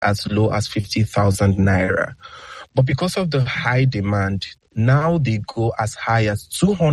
as low as 50,000 naira. But because of the high demand, now they go as high as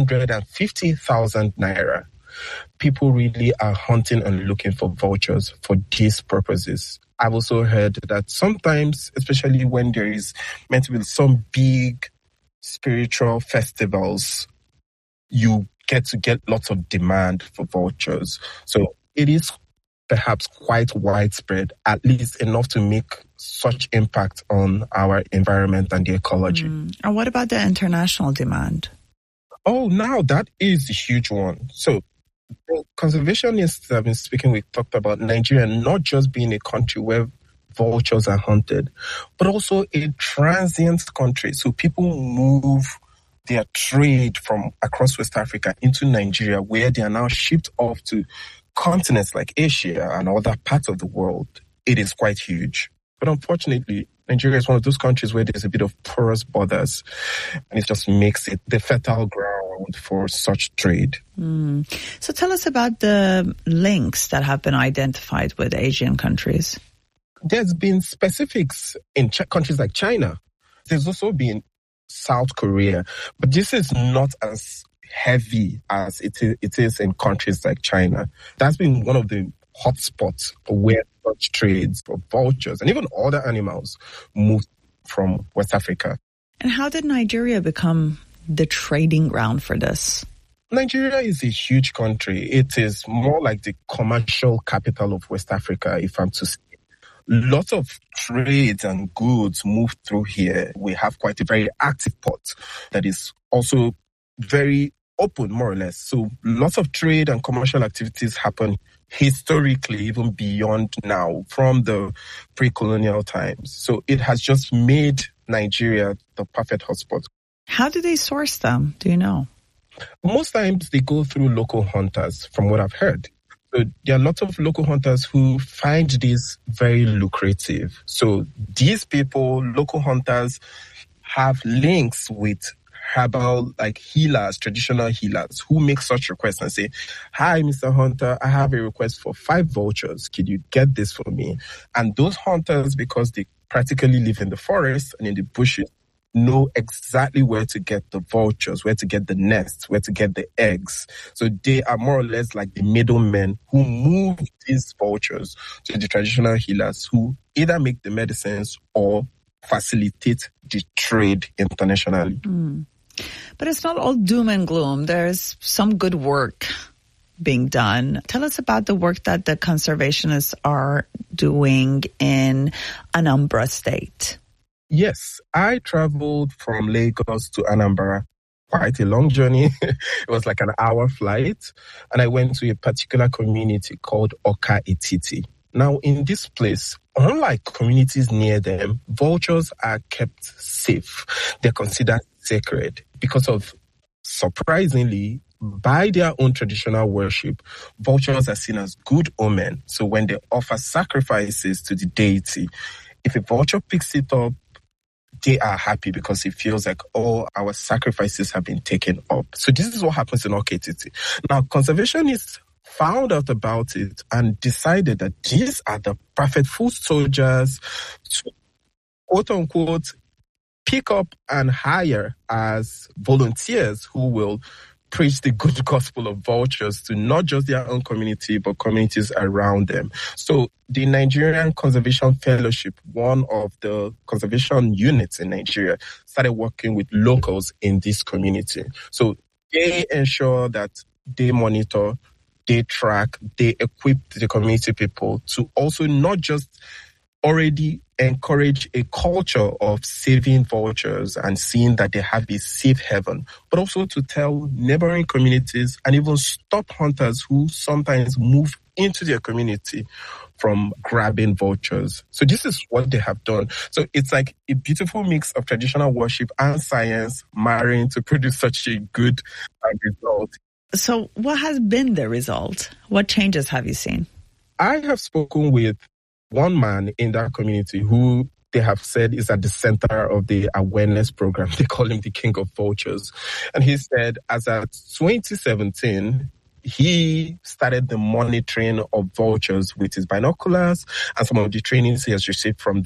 250,000 naira. People really are hunting and looking for vultures for these purposes. I've also heard that sometimes, especially when there is meant to be some big spiritual festivals, you get lots of demand for vultures. So it is perhaps quite widespread, at least enough to make such impact on our environment and the ecology. And what about the international demand? Oh, now that is a huge one. So the conservationists I've been speaking with talked about Nigeria not just being a country where vultures are hunted, but also a transient country. So people move their trade from across West Africa into Nigeria, where they are now shipped off to continents like Asia and other parts of the world. It is quite huge. But unfortunately, Nigeria is one of those countries where there's a bit of porous borders, and it just makes it the fertile ground for such trade. So tell us about the links that have been identified with Asian countries. There's been specifics in countries like China. There's also been South Korea, but this is not as heavy as it is in countries like China. That's been one of the hotspots where such trades for vultures and even other animals move from West Africa. And how did Nigeria become the trading ground for this? Nigeria is a huge country. It is more like the commercial capital of West Africa, if I'm to say. Lots of trades and goods move through here. We have quite a very active port that is also very open, more or less. So lots of trade and commercial activities happen historically, even beyond now, from the pre-colonial times. So it has just made Nigeria the perfect hotspot. How do they source them? Do you know? Most times they go through local hunters, from what I've heard. So there are lots of local hunters who find this very lucrative. So these people, local hunters, have links with herbal, like healers, traditional healers, who make such requests and say, "Hi, Mr. Hunter, I have a request for 5 vultures. Can you get this for me?" And those hunters, because they practically live in the forest and in the bushes, know exactly where to get the vultures, where to get the nests, where to get the eggs. So they are more or less like the middlemen who move these vultures to the traditional healers who either make the medicines or facilitate the trade internationally. But it's not all doom and gloom. There's some good work being done. Tell us about the work that the conservationists are doing in Anambra State. Yes, I traveled from Lagos to Anambra, quite a long journey. It was like an hour flight. And I went to a particular community called Oka Etiti. Now, in this place, unlike communities near them, vultures are kept safe. They're considered sacred because of, surprisingly, by their own traditional worship, vultures are seen as good omen. So when they offer sacrifices to the deity, if a vulture picks it up, they are happy because it feels like, oh, our sacrifices have been taken up. So this is what happens in Oka Etiti. Now, conservationists found out about it and decided that these are the perfect foot soldiers to, quote unquote, pick up and hire as volunteers who will preach the good gospel of vultures to not just their own community, but communities around them. So the Nigerian Conservation Fellowship, one of the conservation units in Nigeria, started working with locals in this community. So they ensure that they monitor, they track, they equip the community people to also not just already encourage a culture of saving vultures and seeing that they have a safe haven, but also to tell neighboring communities and even stop hunters who sometimes move into their community from grabbing vultures. So this is what they have done. So it's like a beautiful mix of traditional worship and science marrying to produce such a good result. So what has been the result? What changes have you seen? I have spoken with one man in that community who they have said is at the center of the awareness program. They call him the King of Vultures. And he said, as at 2017, he started the monitoring of vultures with his binoculars and some of the trainings he has received from